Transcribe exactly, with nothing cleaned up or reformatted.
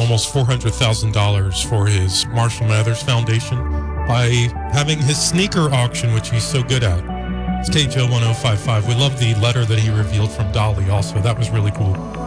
almost four hundred thousand dollars for his Marshall Mathers Foundation by having his sneaker auction, which he's so good at. It's K J O one oh five point five. We love the letter that he revealed from Dolly also. That was really cool.